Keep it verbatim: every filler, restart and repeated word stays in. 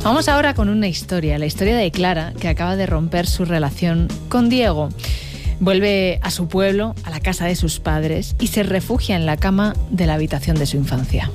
Vamos ahora con una historia, la historia de Clara, que acaba de romper su relación con Diego. Vuelve a su pueblo, a la casa de sus padres, y se refugia en la cama de la habitación de su infancia.